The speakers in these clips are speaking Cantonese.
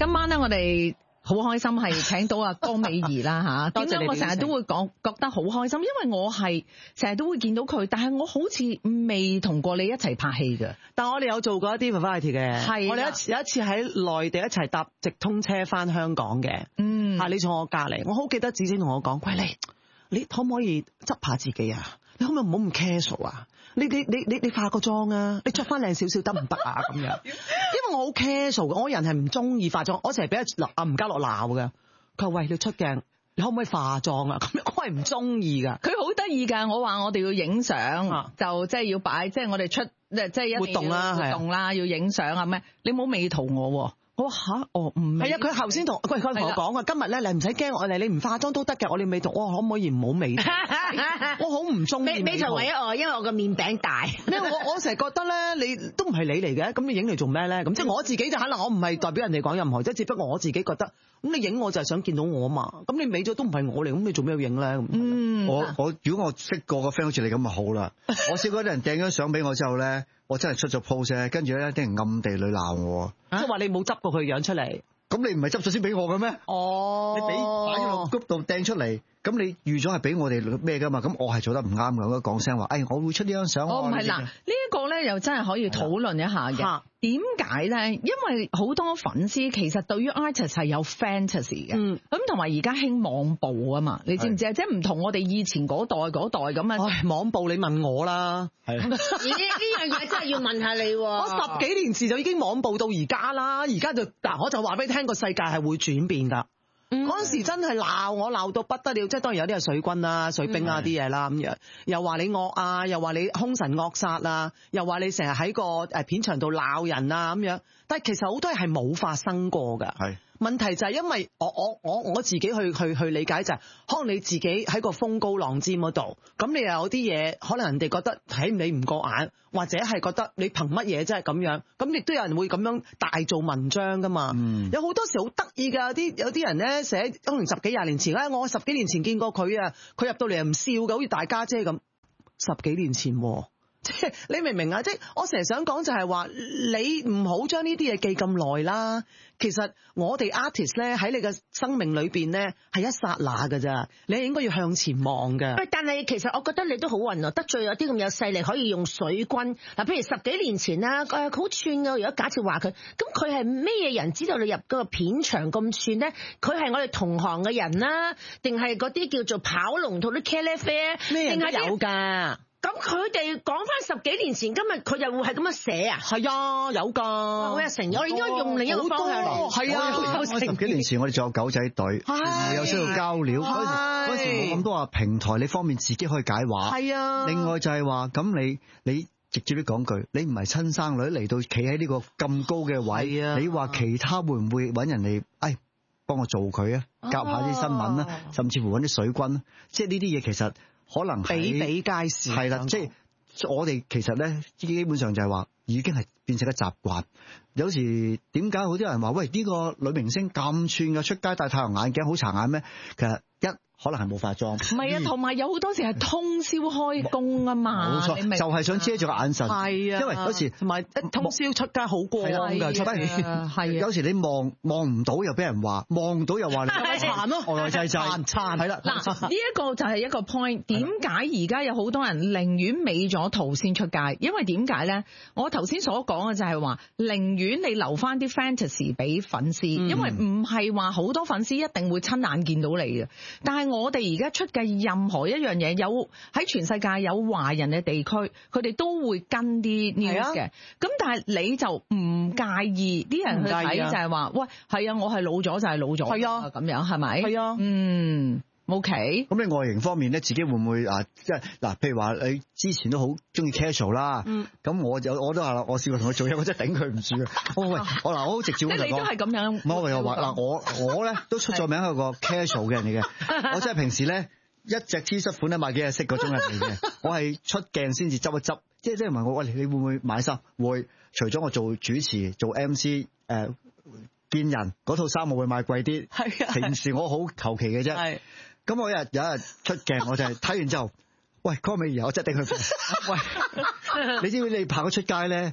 今晚咧我哋好開心係請到阿江美儀啦嚇， 多謝你。 我成日都會覺得好開心，因為我係成日都會見到佢，但係我好似未同過你一齊拍戲嘅。 但我哋有做過一啲 variety 嘅， 係我哋有一次喺內地一齊搭直通車翻香港嘅。你坐我隔離，我好記得子子同我講：喂，你可唔可以執下自己啊？你可唔可以唔好咁 casual 啊？你化個妝啊？你着翻靚少少得唔得啊？咁樣，因為我好 casual 嘅，我人係唔中意化妝，我成日俾阿吳家樂鬧嘅。佢話：喂，你出鏡，你可唔可以化妝啊？咁樣我係唔中意㗎。 佢好得意㗎，我話我哋要影相，就即係要擺，即係我哋出即係一定要活動啦，要影相啊咩？你冇美圖我喎。我話嚇，唔美。係啊，佢頭先同我講啊，今日咧你唔使驚我哋，你唔化妝都得嘅，我哋美圖，我可唔可以唔好美圖？我好唔中意美圖唯一我，因為我個面餅大。 咩？我成日覺得咧，你都唔係你嚟嘅，咁你影嚟做咩咧？咁即係我自己就可能我唔係代表人哋講任何，即係只不過我自己覺得，咁你影我就係想見到我嘛。咁你美咗都唔係我嚟，咁你做咩要影咧？ 我如果我識過個 friend 好似你咁就好啦。我試過啲人掟咗相俾我之後咧，我真係出咗 post 咧，跟住咧啲人暗地裏鬧我， 即係話你冇執過佢樣出嚟。 咁你唔係執咗先俾我嘅咩？ 哦， 你擺咗落谷度掟出嚟，咁你預咗係俾我哋咩噶嘛？咁我係做得唔啱嘅，我講聲話，我會出呢張相。 唔係嗱，呢一個咧又真係可以討論一下嘅。點解咧？因為好多粉絲其實對於 artist 係有 fantasy 嘅，咁同埋而家興網暴啊嘛，你知唔知啊？即係唔同我哋以前嗰代咁啊。 網暴你問我啦， 呢樣嘢真係要問下你。 我10幾年前就已經網暴到而家啦，而家就嗱，我就話俾你聽，個世界係會轉變㗎。嗰陣時真係鬧到不得了，即係當然有啲係水軍啦、水兵啊啲嘢啦咁樣，又話你惡啊，又話你兇神惡煞啊，又話你成日喺個片場度鬧人啊咁樣，但係其實好多嘢係冇發生過㗎。係問題就係因為我自己去理解就係，可能你自己喺個風高浪尖嗰度，咁你又有啲嘢可能人哋覺得睇你唔過眼，或者係覺得你憑乜嘢真係咁樣，咁亦都有人會咁樣大做文章㗎嘛。有好多時好得意㗎，有啲人咧寫可能10幾20年前咧，我10幾年前見過佢啊，佢入到嚟又唔笑㗎，好似大家姐咁。10幾年前喎。即係你明唔明啊？即係我成日想講就係話，你唔好將呢啲嘢記咁耐啦。其實我哋 artist 咧喺你嘅生命裏邊咧係一剎那㗎咋，你係應該要向前望㗎。 喂，但係其實我覺得你都好運啊，得罪有啲咁有勢力可以用水軍嗱，譬如10幾年前啦，好串㗎。如果假設話佢，咁佢係咩嘢人知道你入嗰個片場咁串咧？佢係我哋同行嘅人啦，定係嗰啲叫做跑龍套啲茄喱啡？咩人都有㗎。咁佢哋講翻10幾年前，今日佢又會係咁樣寫啊？ 係啊，有㗎。 我一成，我應該用另一個方向嚟。 係啊 ，10幾年前我哋仲有狗仔隊，有需要交料。嗰時冇咁多話平台，你方便自己可以解話。係啊。另外就係話，咁你直接啲講句，你唔係親生女嚟到企喺呢個咁高嘅位，你話其他會唔會揾人嚟？幫我做佢啊，夾下啲新聞啦，甚至乎揾啲水軍，即係呢啲嘢其實。可能比比皆是係啦，即係我哋其實咧，基本上就係話已經係變成一個習慣。有時點解好多人話喂，呢個女明星咁串嘅，出街戴太陽眼鏡好殘眼咩？其實可能係冇化妝， 唔係啊，同埋有好多時係通宵開工啊嘛， 冇錯，就係想遮住個眼神， 係啊， 因為有時同埋通宵出街好光㗎，出街係有時你望唔到又俾人話，望到又話你殘咯，呆呆滯滯殘係啦。 嗱，呢一個就係一個 point， 點解而家有好多人寧願美咗圖先出街？因為點解咧？我頭先所講嘅就係話，寧願你留翻啲 fantasy 俾粉絲，因為唔係話好多粉絲一定會親眼見到你嘅，但係我哋而家出嘅任何一樣嘢，有喺全世界有華人嘅地區，佢哋都會跟啲 news 嘅。咁但係你就唔介意啲人去睇就係話，喂，係啊，我係老咗就係老咗，係啊，咁樣係咪？係啊，OK。 咁你外形方面咧，自己會唔會即係嗱？譬如話你之前都好中意 casual 啦，咁我都話啦，我試過同佢做嘢，我真係頂佢唔住啊！我好直接咁講， 你都係咁樣。 我又話嗱，我咧都出咗名係個 casual 嘅人嚟嘅，我真係平時咧一隻 T 恤款咧買幾隻色嗰種人嚟嘅，我係出鏡先至執一執，即係問我喂，你會唔會買衫？會，除咗我做主持做 MC 見人嗰套衫我會買貴啲，係啊，平時我好求其嘅啫。係。咁我有一日出鏡，我就係睇完之後，喂，江美儀，我真係頂佢。喂，你知唔知你拍咗出街咧？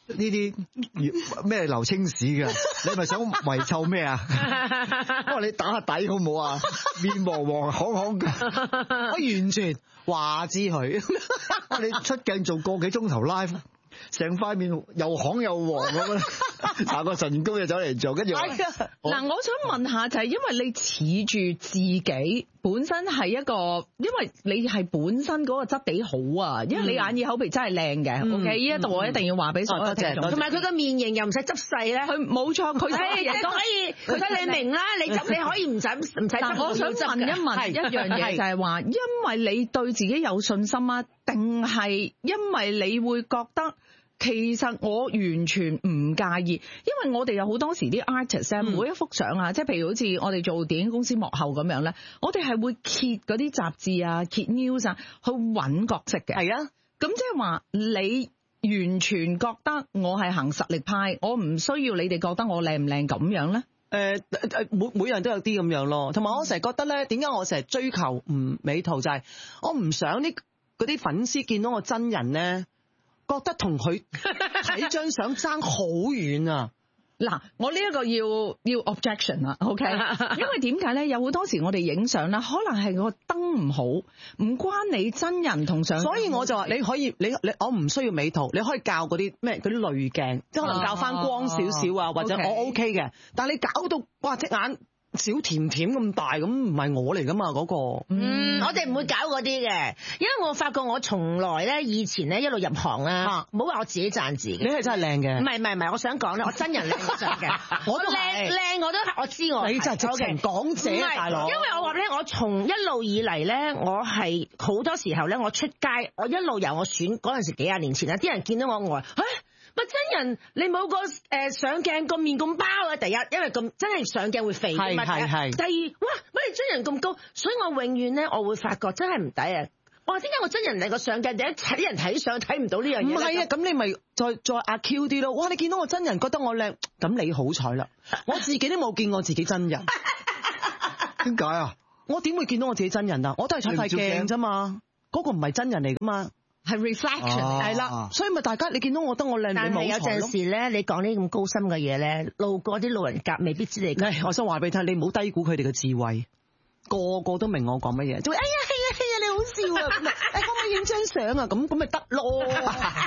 呢啲咩流清屎㗎？你咪想遺臭咩啊？不過你打下底好冇啊？面黃黃巷巷㗎， 我完全話知佢。 你出鏡做個幾鐘頭 live，成塊面又黃又黃咁樣，搽個唇膏就走嚟做，跟住嗱，我想問下就係因為你恃住自己本身係一個，因為你係本身嗰個質地好啊，因為你眼耳口鼻真係靚嘅。OK，呢一度我一定要話俾所有聽眾， 同埋佢個面型又唔使執細咧， 佢冇錯，佢佢睇你明啦，你可以唔使執。 我想問一問一樣嘢，就係話，因為你對自己有信心啊，定係因為你會覺得？其實我完全唔介意，因為我哋有好多時啲 artist 每一幅相啊，即係譬如好似我哋做電影公司幕後咁樣咧，我哋係會揭嗰啲雜誌啊、揭 news 啊，去揾角色嘅。係啊，咁即係話你完全覺得我係行實力派，我唔需要你哋覺得我靚唔靚咁樣咧？ 每人都有啲咁樣咯，同埋我成日覺得咧，點解我成日追求唔美圖就係我唔想嗰啲粉絲見到我真人咧。覺得同佢睇張相爭好遠啊！ 嗱，我呢一個要 objection 啦，OK？因為點解咧？有好多時我哋影相啦，可能係個燈唔好，唔關你真人同相。 所以我就話你可以，我唔需要美圖，你可以教嗰啲濾鏡，即係可能教翻光少少啊，或者我 OK 嘅。但係你搞到哇隻眼小甜甜咁大，咁唔係我嚟噶嘛嗰個。 我哋唔會搞嗰啲嘅，因為我發覺我從來咧以前咧一路入行啊，唔好話我自己讚自己。 你係真係靚嘅。唔係，我想講咧，我真人靚過相嘅。我都靚，我知我。 你真係直情港姐大佬。 因為我話咧，我從一路以嚟咧，我係好多時候咧，我出街，我一路由我選嗰陣時幾廿年前啦，啲人見到我呆。乜真人你冇個上鏡個面咁包啊！第一，因為咁真係上鏡會肥嘅嘛。係。第二，哇！乜你真人咁高，所以我永遠咧，我會發覺真係唔抵啊！哇！點解我真人嚟個上鏡，第一啲人睇相睇唔到呢樣嘢？ 唔係啊，咁你咪再阿 Q 啲咯。哇！你見到我真人覺得我靚，咁你好彩啦。我自己都冇見過自己真人。 點解啊？ 我點會見到我自己真人啊？我都係睇塊鏡啫嘛，嗰個唔係真人嚟噶嘛。 係 reflection 係啦，所以咪大家你見到我得我靚，你冇錯咯。但係有陣時咧，你講呢啲咁高深嘅嘢咧，路過啲老人家未必知你。我想話俾你聽，你唔好低估佢哋嘅智慧，個個都明我講乜嘢。就會哎呀，係啊，你好笑啊，咁啊，可唔可以影張相啊？咁咪得咯。